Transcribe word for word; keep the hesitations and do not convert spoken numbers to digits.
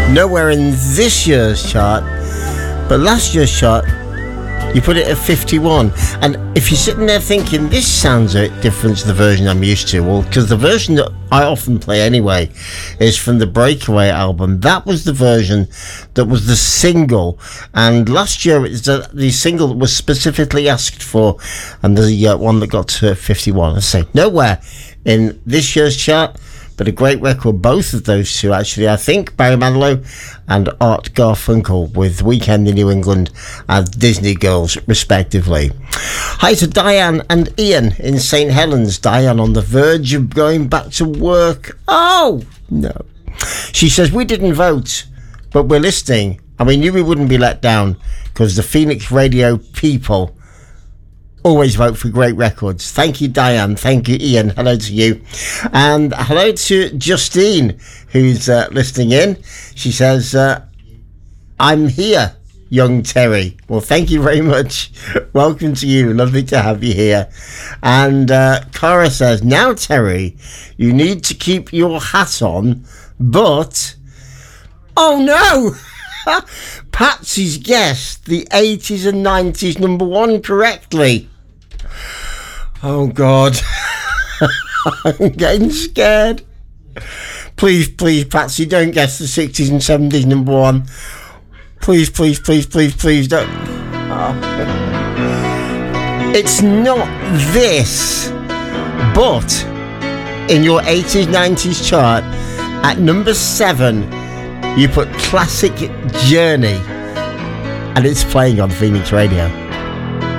Nowhere in this year's chart, but last year's chart, you put it at fifty-one. And if you're sitting there thinking, this sounds a bit different to the version I'm used to, well, because the version that I often play anyway is from the Breakaway album. That was the version that was the single. And last year, it was the, the single that was specifically asked for, and the uh, one that got to fifty-one. I say, nowhere in this year's chart, but a great record, both of those two, actually. I think Barry Manilow and Art Garfunkel with Weekend in New England and Disney Girls, respectively. Hi to Diane and Ian in Saint Helens. Diane on the verge of going back to work. Oh, no. She says, we didn't vote, but we're listening, and we knew we wouldn't be let down because the Phoenix Radio people always vote for great records. Thank you, Diane. Thank you, Ian. Hello to you. And hello to Justine, who's uh, listening in. She says, uh, I'm here, young Terry. Well, thank you very much. Welcome to you. Lovely to have you here. And uh, Cara says, now, Terry, you need to keep your hat on, but... Oh, no! Patsy's guessed the eighties and nineties number one correctly. Oh, God. I'm getting scared. Please, please, Patsy, don't guess the sixties and seventies number one. Please, please, please, please, please don't. Oh. It's not this, but in your eighties, nineties chart, at number seven, you put Classic Journey, and it's playing on Phoenix Radio.